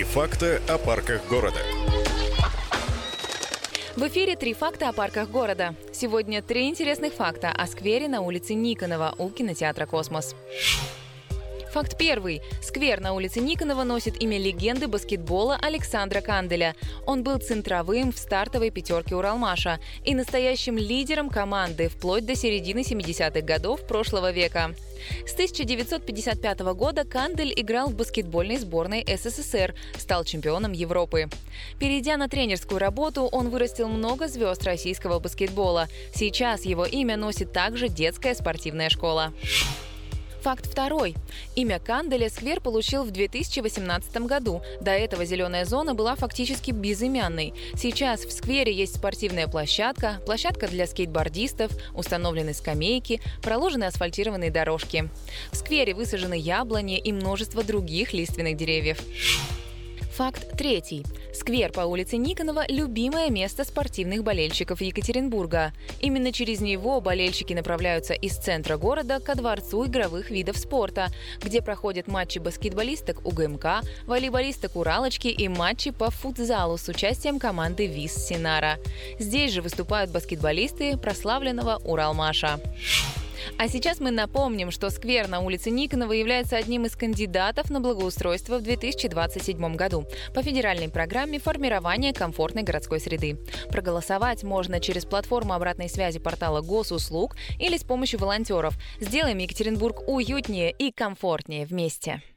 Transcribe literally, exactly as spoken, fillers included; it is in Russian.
факта о парках города. В эфире «Три факта о парках города». Сегодня три интересных факта о сквере на улице Никонова у кинотеатра «Космос». Факт первый. Сквер на улице Никонова носит имя легенды баскетбола Александра Канделя. Он был центровым в стартовой пятерке Уралмаша и настоящим лидером команды вплоть до середины семидесятых годов прошлого века. С тысяча девятьсот пятьдесят пятого года Кандель играл в баскетбольной сборной эс эс эс эр, стал чемпионом Европы. Перейдя на тренерскую работу, он вырастил много звезд российского баскетбола. Сейчас его имя носит также детская спортивная школа. Факт второй. Имя Канделя сквер получил в две тысячи восемнадцатом году. До этого зеленая зона была фактически безымянной. Сейчас в сквере есть спортивная площадка, площадка для скейтбордистов, установлены скамейки, проложены асфальтированные дорожки. В сквере высажены яблони и множество других лиственных деревьев. Факт третий. Сквер по улице Никонова – любимое место спортивных болельщиков Екатеринбурга. Именно через него болельщики направляются из центра города ко дворцу игровых видов спорта, где проходят матчи баскетболисток у гэ эм ка, волейболисток Уралочки и матчи по футзалу с участием команды ВИС Синара. Здесь же выступают баскетболисты прославленного Уралмаша. А сейчас мы напомним, что сквер на улице Никонова является одним из кандидатов на благоустройство в две тысячи двадцать седьмом году по федеральной программе формирования комфортной городской среды. Проголосовать можно через платформу обратной связи портала Госуслуг или с помощью волонтеров. Сделаем Екатеринбург уютнее и комфортнее вместе.